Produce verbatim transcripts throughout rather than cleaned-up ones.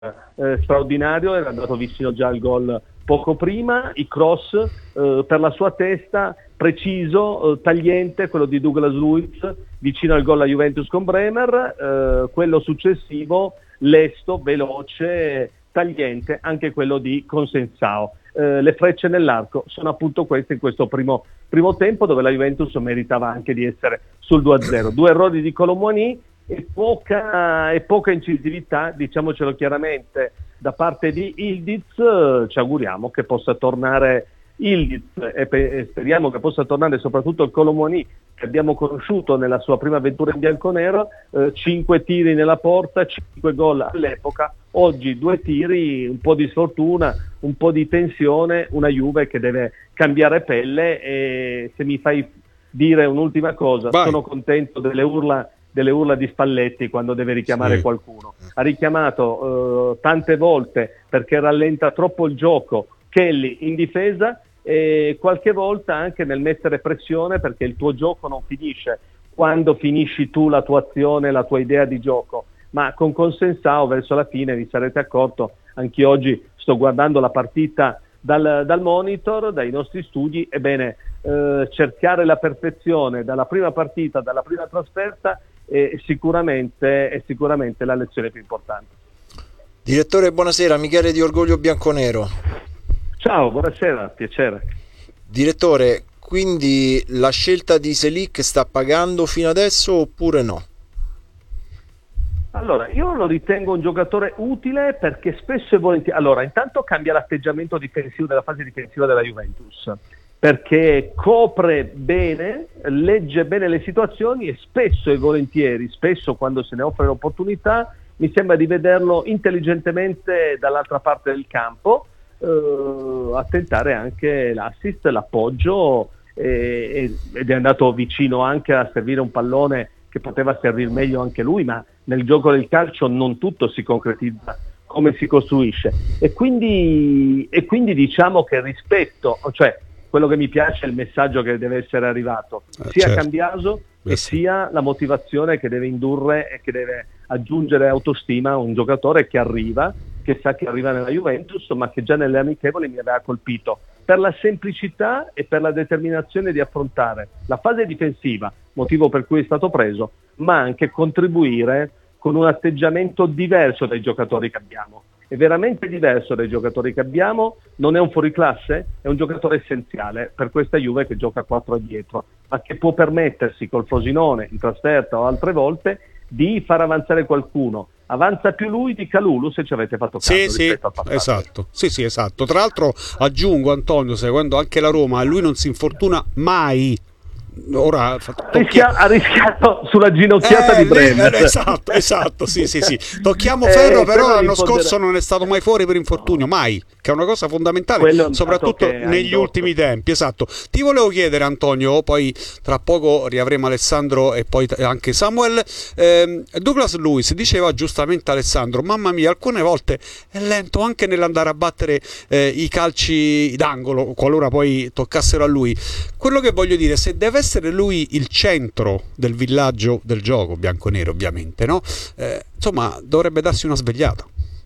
eh, straordinario, era andato vicino già al gol poco prima, i cross eh, per la sua testa, preciso, eh, tagliente, quello di Douglas Luiz vicino al gol alla Juventus con Bremer, eh, quello successivo lesto, veloce, tagliente, anche quello di Consensao. Eh, le frecce nell'arco sono appunto queste in questo primo, primo tempo, dove la Juventus meritava anche di essere sul due a zero. Due errori di Kolo Muani e poca, e poca incisività, diciamocelo chiaramente, da parte di Yildiz. Ci auguriamo che possa tornare Yildiz e, pe- e speriamo che possa tornare soprattutto il Kolo Muani che abbiamo conosciuto nella sua prima avventura in bianconero, eh, cinque tiri nella porta, cinque gol all'epoca. Oggi due tiri, un po' di sfortuna, un po' di tensione, una Juve che deve cambiare pelle. E se mi fai dire un'ultima cosa, Vai. Sono contento delle urla delle urla di Spalletti quando deve richiamare sì. qualcuno. Ha richiamato eh, tante volte perché rallenta troppo il gioco Kelly in difesa, e qualche volta anche nel mettere pressione, perché il tuo gioco non finisce quando finisci tu la tua azione, la tua idea di gioco, ma con Consensao verso la fine, vi sarete accorto, anche oggi sto guardando la partita dal, dal monitor, dai nostri studi, ebbene eh, cercare la perfezione dalla prima partita, dalla prima trasferta è sicuramente, è sicuramente la lezione più importante. Direttore, buonasera, Michele di Orgoglio Bianconero. Ciao, buonasera, piacere. Direttore, quindi la scelta di Selic sta pagando fino adesso oppure no? Allora, io lo ritengo un giocatore utile perché spesso e volentieri... Allora, intanto cambia l'atteggiamento difensivo della fase difensiva della Juventus, perché copre bene, legge bene le situazioni e spesso e volentieri, spesso quando se ne offre l'opportunità, mi sembra di vederlo intelligentemente dall'altra parte del campo, Uh, a tentare anche l'assist, l'appoggio, e, ed è andato vicino anche a servire un pallone che poteva servire meglio anche lui, ma nel gioco del calcio non tutto si concretizza come si costruisce, e quindi, e quindi diciamo che rispetto, cioè quello che mi piace è il messaggio che deve essere arrivato eh, sia certo. a Cambiaso eh, e sì. sia la motivazione che deve indurre e che deve aggiungere autostima a un giocatore che arriva, che sa che arriva nella Juventus, ma che già nelle amichevoli mi aveva colpito per la semplicità e per la determinazione di affrontare la fase difensiva, motivo per cui è stato preso, ma anche contribuire con un atteggiamento diverso dai giocatori che abbiamo. È veramente diverso dai giocatori che abbiamo, non è un fuoriclasse, è un giocatore essenziale per questa Juve che gioca quattro dietro, ma che può permettersi col Frosinone in trasferta o altre volte di far avanzare qualcuno. Avanza più lui di Kalulu, se ci avete fatto caso. Sì, sì, esatto. Sì, sì, esatto. Tra l'altro aggiungo, Antonio, seguendo anche la Roma, lui non si infortuna mai. Ora Rischia, ha rischiato sulla ginocchiata eh, di Bremer. Esatto, esatto, sì, sì, sì. Tocchiamo ferro, eh, però l'anno pondera... scorso non è stato mai fuori per infortunio, mai, che è una cosa fondamentale, Quello soprattutto negli ultimi tempi. Esatto. Ti volevo chiedere, Antonio, poi tra poco riavremo Alessandro e poi anche Samuel. Eh, Douglas Luiz diceva giustamente Alessandro, mamma mia, alcune volte è lento anche nell'andare a battere eh, i calci d'angolo, qualora poi toccassero a lui. Quello che voglio dire, se deve essere lui il centro del villaggio del gioco bianconero, ovviamente, no? Eh, insomma, dovrebbe darsi una svegliata.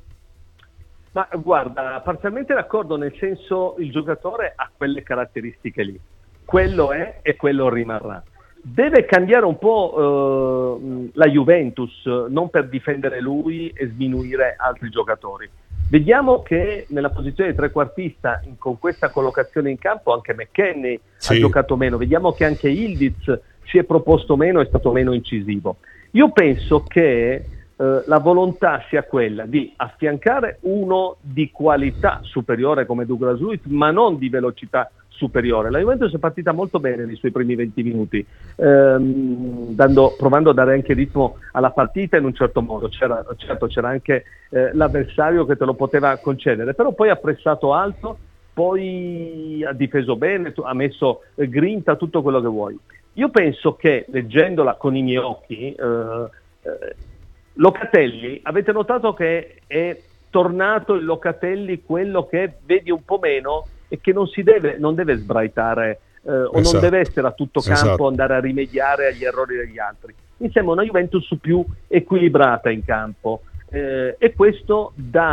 Ma guarda, parzialmente d'accordo, nel senso il giocatore ha quelle caratteristiche lì, quello è e quello rimarrà. Deve cambiare un po' eh, la Juventus, non per difendere lui e sminuire altri giocatori. Vediamo che nella posizione di trequartista, in, con questa collocazione in campo, anche McKennie sì. ha giocato meno. Vediamo che anche Yildiz si è proposto meno, è stato meno incisivo. Io penso che eh, la volontà sia quella di affiancare uno di qualità superiore come Douglas Luiz, ma non di velocità superiore. La Juventus è partita molto bene nei suoi primi venti minuti, ehm, dando, provando a dare anche ritmo alla partita in un certo modo. C'era, certo c'era anche eh, l'avversario che te lo poteva concedere, però poi ha pressato alto, poi ha difeso bene, ha messo eh, grinta, tutto quello che vuoi. Io penso che, leggendola con i miei occhi, eh, eh, Locatelli, avete notato che è tornato il Locatelli quello che vedi un po' meno e che non si deve, non deve sbraitare eh, o esatto. non deve essere a tutto campo, esatto. andare a rimediare agli errori degli altri. Mi sembra una Juventus più equilibrata in campo, eh, e questo dà